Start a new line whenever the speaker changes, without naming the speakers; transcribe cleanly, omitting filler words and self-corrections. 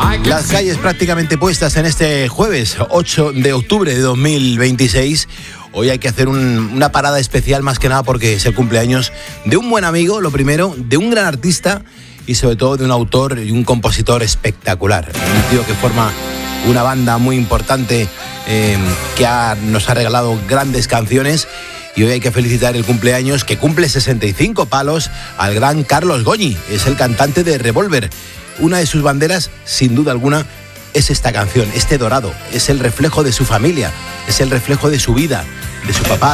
Las calles prácticamente puestas en este jueves 8 de octubre de 2026. Hoy hay que hacer una parada especial, más que nada porque es el cumpleaños de un buen amigo, lo primero, de un gran artista y sobre todo de un autor y un compositor espectacular. Un tío que forma una banda muy importante que nos ha regalado grandes canciones. Y hoy hay que felicitar el cumpleaños, que cumple 65 palos, al gran Carlos Goñi. Es el cantante de Revolver. Una de sus banderas, sin duda alguna, es esta canción, este dorado. Es el reflejo de su familia, es el reflejo de su vida, de su papá.